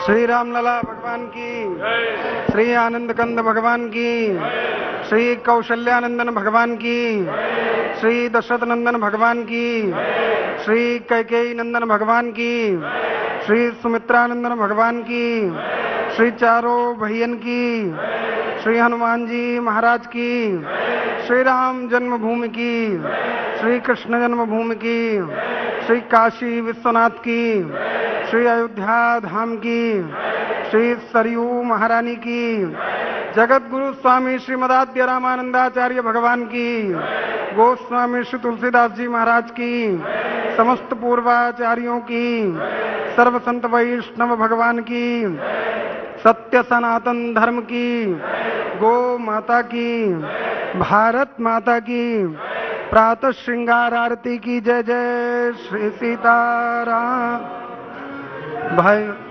श्री रामलला भगवान की, श्री आनंद कंद भगवान की, श्री कौशल्यानंदन भगवान की, श्री दशरथ नंदन भगवान की, श्री कैकेयी नंदन भगवान की, श्री सुमित्रानंदन भगवान की, श्री चारों भैयन की, श्री हनुमान जी महाराज की, श्री राम जन्मभूमि की, श्री कृष्ण जन्मभूमि की, श्री काशी विश्वनाथ की, श्री अयोध्या धाम की, श्री सरयू महारानी की, जगत गुरु स्वामी श्रीमदाद्य रामानंदाचार्य भगवान की, गोस्वामी श्री तुलसीदास जी महाराज की, समस्त पूर्वाचार्यों की, सर्व संत वैष्णव भगवान की, सत्य सनातन धर्म की, गो माता की, भारत माता की, प्रातः श्रृंगार आरती की जय जय। श्री सीताराम। भाई